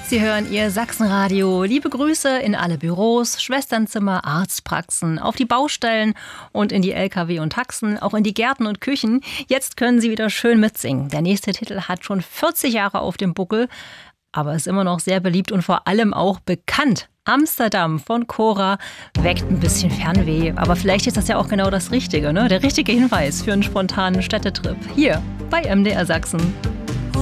Sie hören Ihr Sachsenradio. Liebe Grüße in alle Büros, Schwesternzimmer, Arztpraxen, auf die Baustellen und in die LKW und Taxen, auch in die Gärten und Küchen. Jetzt können Sie wieder schön mitsingen. Der nächste Titel hat schon 40 Jahre auf dem Buckel, aber ist immer noch sehr beliebt und vor allem auch bekannt. Amsterdam von Cora weckt ein bisschen Fernweh, aber vielleicht ist das ja auch genau das Richtige, ne? Der richtige Hinweis für einen spontanen Städtetrip. Hier bei MDR Sachsen.